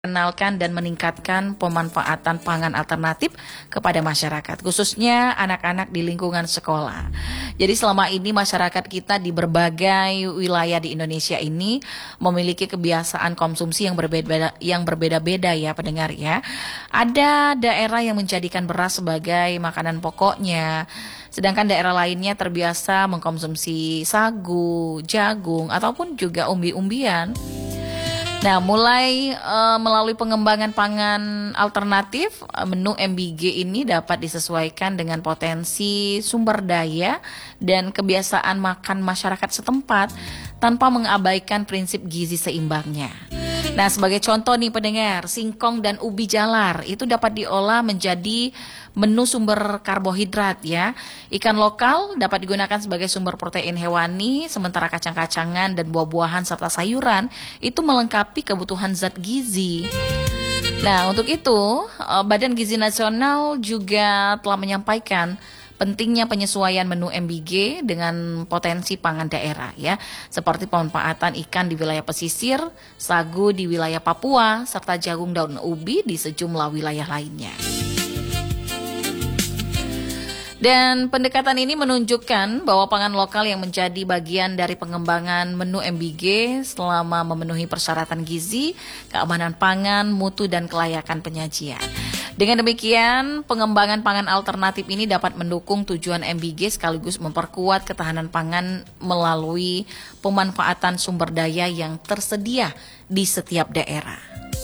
Kenalkan dan meningkatkan pemanfaatan pangan alternatif kepada masyarakat, khususnya anak-anak di lingkungan sekolah. Jadi selama ini masyarakat kita di berbagai wilayah di Indonesia ini memiliki kebiasaan konsumsi yang berbeda-beda ya pendengar ya. Ada daerah yang menjadikan beras sebagai makanan pokoknya, sedangkan daerah lainnya terbiasa mengkonsumsi sagu, jagung, ataupun juga umbi-umbian. Nah, mulai melalui pengembangan pangan alternatif, menu MBG ini dapat disesuaikan dengan potensi sumber daya dan kebiasaan makan masyarakat setempat tanpa mengabaikan prinsip gizi seimbangnya. Nah, sebagai contoh nih pendengar, singkong dan ubi jalar itu dapat diolah menjadi menu sumber karbohidrat ya. Ikan lokal dapat digunakan sebagai sumber protein hewani, sementara kacang-kacangan dan buah-buahan serta sayuran itu melengkapi kebutuhan zat gizi. Nah, untuk itu Badan Gizi Nasional juga telah menyampaikan pentingnya penyesuaian menu MBG dengan potensi pangan daerah ya, seperti pemanfaatan ikan di wilayah pesisir, sagu di wilayah Papua, serta jagung daun ubi di sejumlah wilayah lainnya. Dan pendekatan ini menunjukkan bahwa pangan lokal yang menjadi bagian dari pengembangan menu MBG selama memenuhi persyaratan gizi, keamanan pangan, mutu, dan kelayakan penyajian. Dengan demikian, pengembangan pangan alternatif ini dapat mendukung tujuan MBG sekaligus memperkuat ketahanan pangan melalui pemanfaatan sumber daya yang tersedia di setiap daerah.